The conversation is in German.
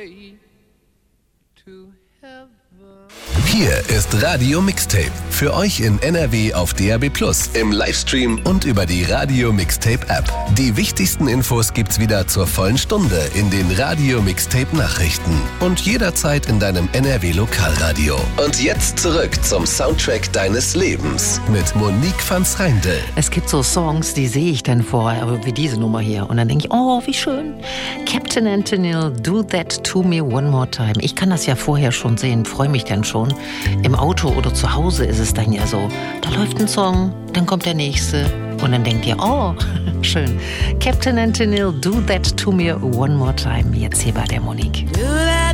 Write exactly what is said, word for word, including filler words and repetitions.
way to heaven. Hier ist Radio Mixtape. Für euch in N R W auf D A B plus, im Livestream und über die Radio Mixtape App. Die wichtigsten Infos gibt's wieder zur vollen Stunde in den Radio Mixtape Nachrichten und jederzeit in deinem N R W Lokalradio. Und jetzt zurück zum Soundtrack deines Lebens mit Monique van Schreindel. Es gibt so Songs, die sehe ich dann vorher, wie diese Nummer hier. Und dann denke ich, oh, wie schön. Captain Antonil, Do That To Me One More Time. Ich kann das ja vorher schon sehen, freue mich dann schon. Im Auto oder zu Hause ist es dann ja so. Da läuft ein Song, dann kommt der nächste. Und dann denkt ihr, oh, schön. Captain Antonil, Do That To Me One More Time. Jetzt hier bei der Monique. Do that